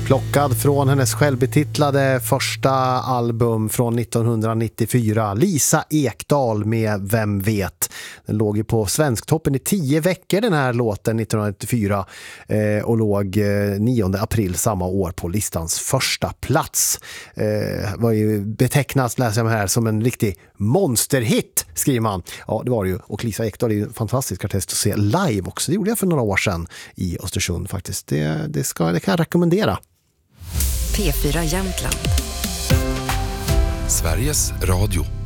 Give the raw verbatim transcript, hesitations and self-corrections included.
Plockad från hennes självbetitlade första album från nittonhundranittiofyra. Lisa Ekdahl med Vem vet. Den låg ju på Svensktoppen i tio veckor den här låten nittonhundranittiofyra eh, och låg eh, nionde april samma år på listans första plats. Eh, var ju betecknas, läser jag här, som en riktig monsterhit, skriver man. Ja, det var det ju. Och Lisa Ekdahl är ju en fantastisk artist att se live också. Det gjorde jag för några år sedan i Östersund faktiskt. Det, det, ska, det kan jag rekommendera. P fyra Jämtland. Sveriges Radio.